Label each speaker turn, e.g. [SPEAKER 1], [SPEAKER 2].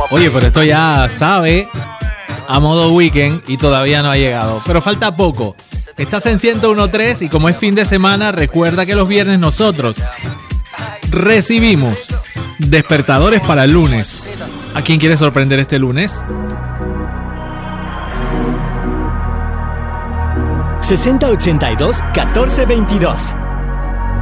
[SPEAKER 1] Oye, pero esto ya sabe a modo weekend y todavía no ha llegado. Pero falta poco. Estás en 101.3 y como es fin de semana, recuerda que los viernes nosotros recibimos despertadores para el lunes. ¿A quién quieres sorprender este lunes?
[SPEAKER 2] 6082 1422.